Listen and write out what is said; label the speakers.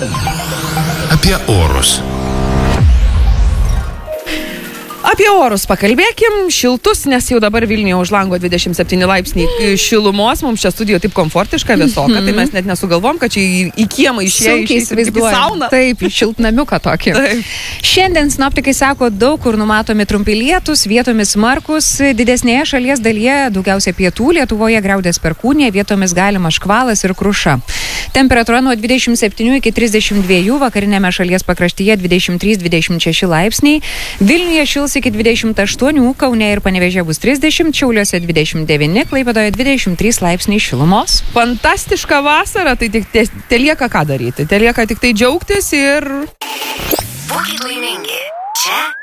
Speaker 1: Apie orus.
Speaker 2: Apie orus pakalbėkim, šiltus, nes jau dabar Vilniuje už lango 27 laipsniai šilumos, mums čia studijoje taip komfortiška, vėsoka, tai mes net nesugalvom, kad čia į kiemą išėjo į sauną.
Speaker 3: Taip, į šiltnamiuką tokį.
Speaker 2: Taip.
Speaker 3: Šiandien sinoptikai sako, daug kur numatomi trumpi lietūs, vietomis smarkus, didesnėje šalies dalyje, daugiausia pietų Lietuvoje griaudės perkūnija, vietomis galima škvalas ir kruša. Temperatūra nuo 27 iki 32, vakarinėme šalies pakraštyje 23-26 laipsniai, Vilniuje šils iki 28, Kaune ir Panevėžyje bus 30, Šiauliuose 29, Klaipėdoje 23 laipsniai šilumos.
Speaker 2: Fantastiška vasara, tai tik telieka ką daryti, telieka tik tai džiaugtis ir...
Speaker 4: Būkit laimingi. Čia